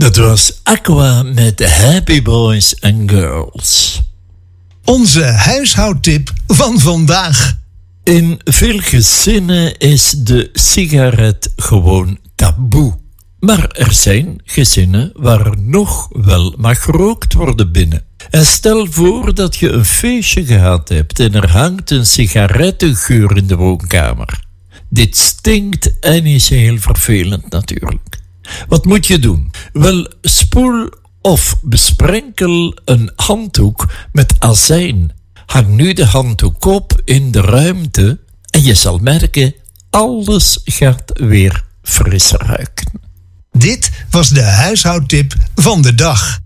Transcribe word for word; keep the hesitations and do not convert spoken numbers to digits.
Dat was Aqua met Happy Boys and Girls. Onze huishoudtip van vandaag. In veel gezinnen is de sigaret gewoon taboe. Maar er zijn gezinnen waar er nog wel mag gerookt worden binnen. En stel voor dat je een feestje gehad hebt en er hangt een sigarettengeur in de woonkamer. Dit stinkt en is heel vervelend natuurlijk. Wat moet je doen? Wel, spoel of besprenkel een handdoek met azijn. Hang nu de handdoek op in de ruimte en je zal merken, alles gaat weer fris ruiken. Dit was de huishoudtip van de dag.